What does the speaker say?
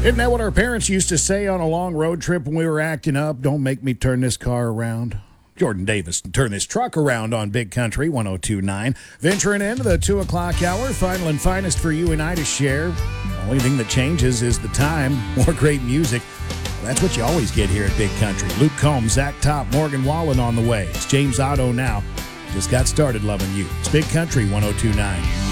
Isn't that what our parents used to say on a long road trip when we were acting up? Don't make me turn this car around. Jordan Davis, turn this truck around on Big Country 102.9. Venturing into the 2 o'clock hour, final and finest for you and I to share. The only thing that changes is the time. More great music. That's what you always get here at Big Country. Luke Combs, Zach Top, Morgan Wallen on the way. It's James Otto now. Just got started loving you. It's Big Country 102.9.